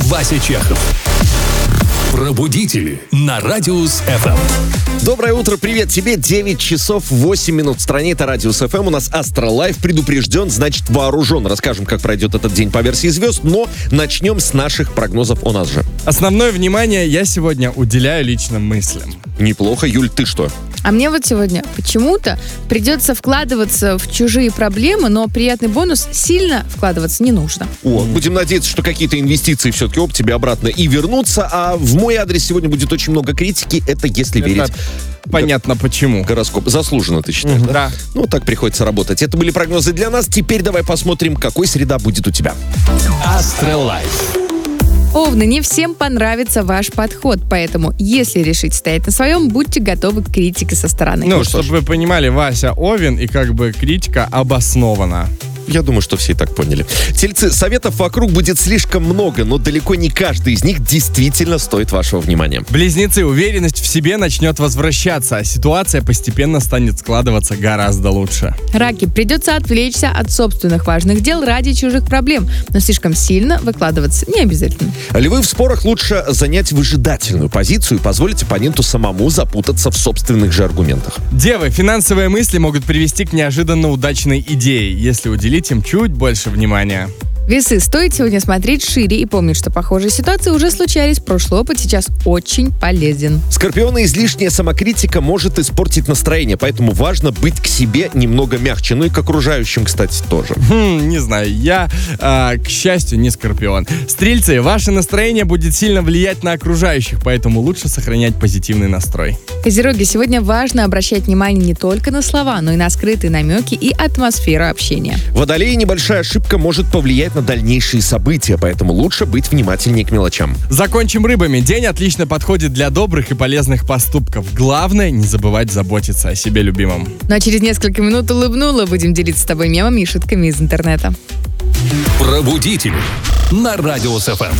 Вася Чехов. Пробудители на Радиус ФМ. Доброе утро, привет тебе. 9 часов 8 минут в стране. Это Радиус ФМ. У нас Астролайф предупрежден, значит вооружен. Расскажем, как пройдет этот день по версии звезд, но начнем с наших прогнозов у нас же. Основное внимание я сегодня уделяю личным мыслям. Неплохо. Юль, ты что? А мне вот сегодня почему-то придется вкладываться в чужие проблемы, но приятный бонус — сильно вкладываться не нужно. Будем надеяться, что какие-то инвестиции все-таки тебе обратно и вернутся. А в мой адрес сегодня будет очень много критики. Это если верить. Понятно почему. Гороскоп. Заслуженно, ты считаешь, да? Да. Ну, так приходится работать. Это были прогнозы для нас. Теперь давай посмотрим, какой среда будет у тебя. Астролайф. Овны, не всем понравится ваш подход, поэтому, если решите стоять на своем, будьте готовы к критике со стороны. Ну, чтобы вы понимали, Вася Овен, и как бы критика обоснована. Я думаю, что все и так поняли. Тельцы, советов вокруг будет слишком много, но далеко не каждый из них действительно стоит вашего внимания. Близнецы, уверенность в себе начнет возвращаться, а ситуация постепенно станет складываться гораздо лучше. Раки, придется отвлечься от собственных важных дел ради чужих проблем, но слишком сильно выкладываться не обязательно. Львы, в спорах лучше занять выжидательную позицию и позволить оппоненту самому запутаться в собственных же аргументах. Девы, финансовые мысли могут привести к неожиданно удачной идее, если уделить им чуть больше внимания. Весы, стоит сегодня смотреть шире и помнить, что похожие ситуации уже случались. Прошлый опыт сейчас очень полезен. Скорпионы, излишняя самокритика может испортить настроение, поэтому важно быть к себе немного мягче. Ну и к окружающим, кстати, тоже. Не знаю, я, к счастью, не скорпион. Стрельцы, ваше настроение будет сильно влиять на окружающих, поэтому лучше сохранять позитивный настрой. Козероги, сегодня важно обращать внимание не только на слова, но и на скрытые намеки и атмосферу общения. Водолеи, небольшая ошибка может повлиять на дальнейшие события, поэтому лучше быть внимательнее к мелочам. Закончим рыбами. День отлично подходит для добрых и полезных поступков. Главное, не забывать заботиться о себе любимом. Ну а через несколько минут улыбнула. Будем делиться с тобой мемами и шутками из интернета. Пробудители на Радиус ФМ.